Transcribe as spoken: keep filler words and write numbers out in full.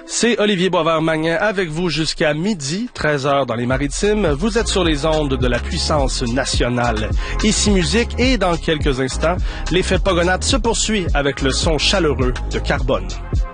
C'est Olivier Boisvert-Magnin avec vous jusqu'à midi, treize heures dans les Maritimes. Vous êtes sur les ondes de la puissance nationale. Ici musique et dans quelques instants, l'effet Pogonade se poursuit avec le son chaleureux de Carbone.